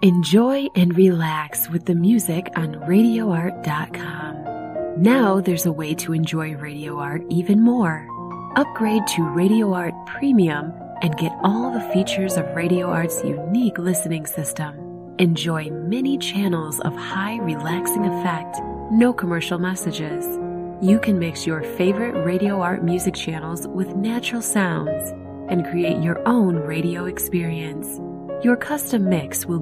Enjoy and relax with the music on RadioArt.com. Now there's a way to enjoy Radio Art even more. Upgrade to Radio Art Premium and get all the features of Radio Art's unique listening system. Enjoy many channels of high relaxing effect, no commercial messages. You can mix your favorite Radio Art music channels with natural sounds and create your own radio experience. Your custom mix will